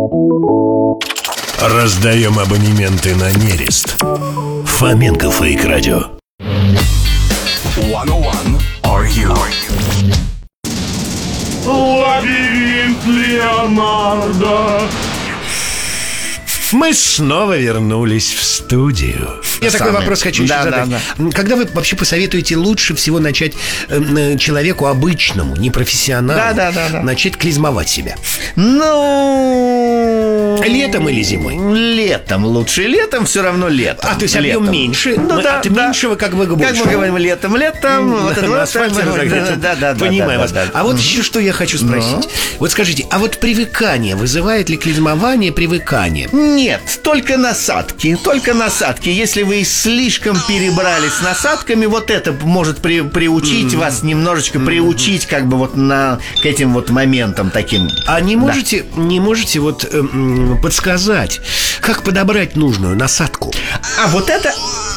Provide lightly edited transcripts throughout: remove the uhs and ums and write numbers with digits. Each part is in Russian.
Раздаем абонементы на нерест. Фоменко Фейк Радио. 101 Are You? Лабиринт Леонардо. Мы снова вернулись в студию. Я такой вопрос хочу еще задать. Когда вы вообще посоветуете лучше всего начать человеку обычному, непрофессионалу, начать клизмовать себя? Ну... Летом или зимой? Летом лучше. Летом все равно летом. То есть объем меньше? Ну да, от меньшего как бы больше. Как мы говорим, летом. Понимаю вас. А вот еще что я хочу спросить. Вот скажите, а вот привыкание, вызывает ли клизмование привыкание? Нет, только насадки. Только насадки. Если вы слишком перебрали с насадками, вот это может приучить вас, немножечко приучить как бы вот к этим вот моментам таким. А не можете вот подсказать, как подобрать нужную насадку? А вот это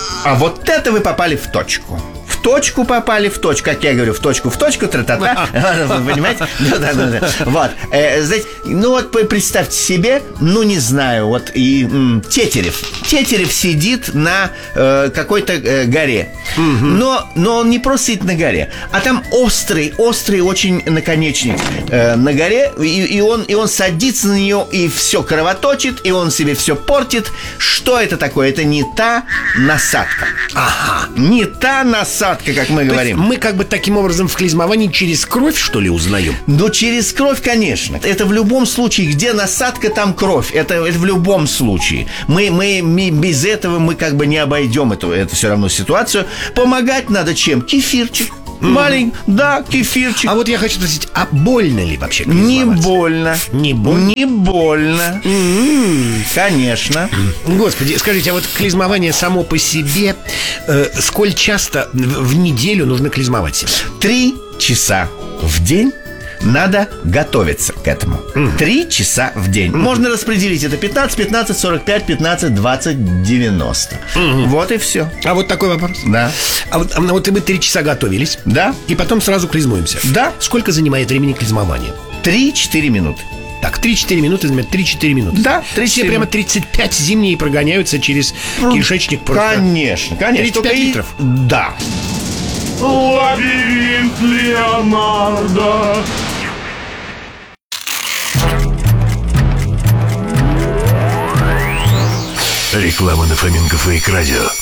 вы попали в точку. В точку попали, в точку, как я говорю, в точку, тра-та-та. Понимаете? Да. Вот. Знаете, ну вот представьте себе, ну не знаю, вот и Тетерев. Тетерев сидит на какой-то горе. Но он не просто сидит на горе, а там острый очень наконечник на горе, и он садится на нее, и все кровоточит, и он себе все портит. Что это такое? Это не та насадка. Не та насадка, как мы говорим. Мы как бы таким образом в клизмовании через кровь, что ли, узнаем? Ну, через кровь, конечно. Это в любом случае, где насадка, там кровь. Это в любом случае. Мы без этого мы как бы не обойдем эту все равно ситуацию. Помогать надо чем? Кефирчик. Маленький, кефирчик. А вот я хочу спросить, а больно ли вообще клизмовать? Не больно. Не больно? Не больно. Конечно. Господи, скажите, а вот клизмование само по себе, сколь часто в неделю нужно клизмовать себя? 3 часа в день надо готовиться к этому. 3 часа в день. Можно распределить это 15, 45, 15, 20, 90. Вот и все. А вот такой вопрос. Да. А вот мы 3 часа готовились. Да. И потом сразу клизмуемся. Да. Сколько занимает времени клизмование? 3-4 минуты. Так, 3-4 минуты занимает 3-4 минуты. Да, 3-4 все прямо 35 зимние прогоняются через кишечник. Конечно. 35 литров? Да. Лабиринт Леонардо. Реклама на Фоменко Фейк Радио.